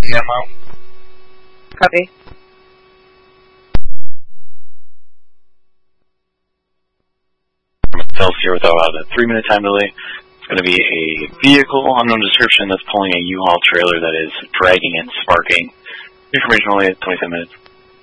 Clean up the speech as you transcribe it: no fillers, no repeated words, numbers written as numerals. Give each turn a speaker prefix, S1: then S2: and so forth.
S1: ammo.
S2: Copy.
S3: Myself here with about a 3-minute time delay. It's going to be a vehicle, unknown description, that's pulling a U-Haul trailer that is dragging and sparking. Information only at 27 minutes.